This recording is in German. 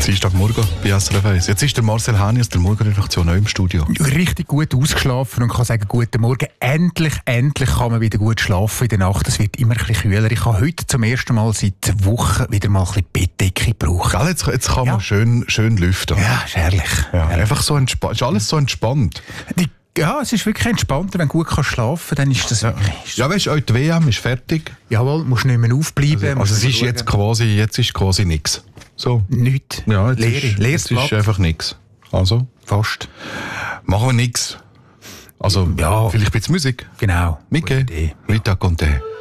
Dienstagmorgen bei SRF 1. Jetzt ist der Marcel Häni aus der Morgenredaktion auch im Studio. Richtig gut ausgeschlafen und kann sagen, guten Morgen. Endlich kann man wieder gut schlafen in der Nacht. Es wird immer ein bisschen kühler. Ich habe heute zum ersten Mal seit Wochen wieder mal ein bisschen Bettdecke gebraucht. Gell, jetzt kann man schön lüften. Ja, ist herrlich. Ja, einfach so entspannt. Ist alles so entspannt. Ja, es ist wirklich entspannter, wenn du gut schlafen kannst, dann ist das wirklich... Ja, weißt du, die WM ist fertig. Jawohl, musst nicht mehr aufbleiben. Also es ist jetzt quasi nichts. So. Nichts. Ja, Leeres jetzt Blatt. ist einfach nichts. Also, Fast. machen wir nichts. Also, Ja. vielleicht ein bisschen Musik. Genau. Mickey, Rita Conte.